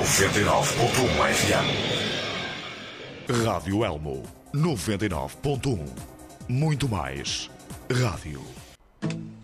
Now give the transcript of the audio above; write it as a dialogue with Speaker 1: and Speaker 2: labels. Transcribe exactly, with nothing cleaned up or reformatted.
Speaker 1: noventa e nove ponto um F M.
Speaker 2: Rádio Elmo noventa e nove ponto um. Muito mais rádio.